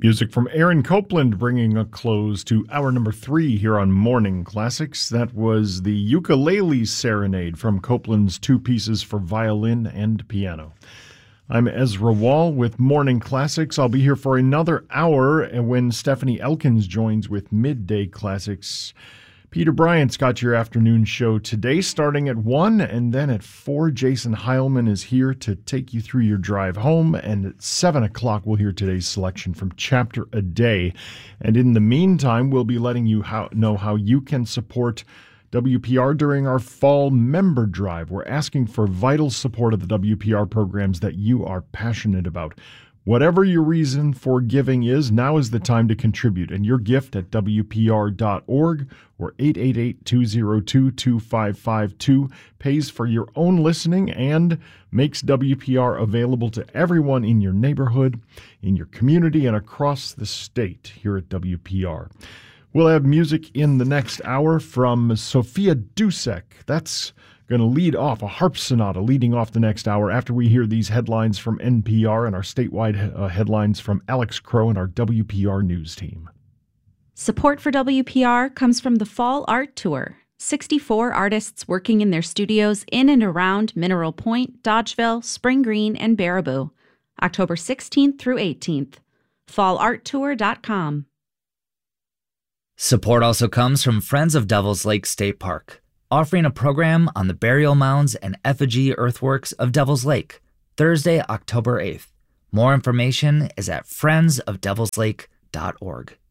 Music from Aaron Copland bringing a close to hour number 3 here on Morning Classics. That was the Ukulele Serenade from Copland's Two Pieces for Violin and Piano. I'm Ezra Wall with Morning Classics. I'll be here for another hour when Stephanie Elkins joins with Midday Classics. Peter Bryant's got your afternoon show today, starting at 1, and then at 4, Jason Heilman is here to take you through your drive home, and at 7 o'clock, we'll hear today's selection from Chapter a Day. And in the meantime, we'll be letting you know how you can support WPR during our fall member drive. We're asking for vital support of the WPR programs that you are passionate about. Whatever your reason for giving is, now is the time to contribute. And your gift at WPR.org or 888-202-2552 pays for your own listening and makes WPR available to everyone in your neighborhood, in your community, and across the state here at WPR. We'll have music in the next hour from Sophia Dusek. That's going to lead off a harp sonata leading off the next hour after we hear these headlines from NPR and our statewide headlines from Alex Crow and our WPR News team. Support for WPR comes from the Fall Art Tour. 64 artists working in their studios in and around Mineral Point, Dodgeville, Spring Green, and Baraboo. October 16th through 18th. fallarttour.com. Support also comes from Friends of Devil's Lake State Park, offering a program on the burial mounds and effigy earthworks of Devil's Lake, Thursday, October 8th. More information is at friendsofdevilslake.org.